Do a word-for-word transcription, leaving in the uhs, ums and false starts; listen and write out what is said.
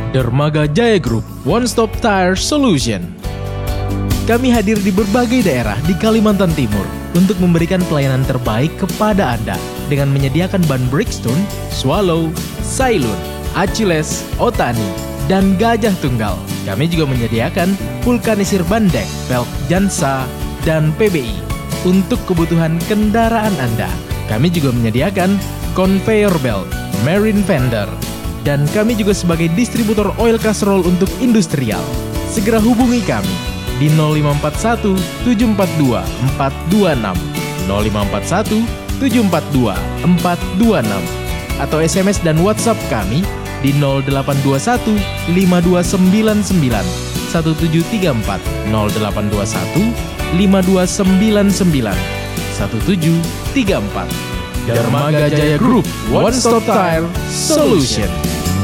Dermaga Jaya Group, One Stop Tire Solution. Kami hadir di berbagai daerah di Kalimantan Timur untuk memberikan pelayanan terbaik kepada Anda dengan menyediakan ban Bridgestone, Swallow, Sailun, Achilles, Otani, dan Gajah Tunggal. Kami juga menyediakan vulkanisir ban dek, velg Jansa, dan P B I untuk kebutuhan kendaraan Anda. Kami juga menyediakan conveyor belt, marine fender, dan kami juga sebagai distributor oil casserole untuk industrial. Segera hubungi kami di nol lima empat satu tujuh empat dua empat dua enam, nol lima empat satu tujuh empat dua empat dua enam, atau S M S dan WhatsApp kami di nol delapan dua satu lima dua sembilan sembilan satu tujuh tiga empat, nol delapan dua satu lima dua sembilan sembilan satu tujuh tiga empat. Dermaga Jaya Group, One Stop Tire Solution.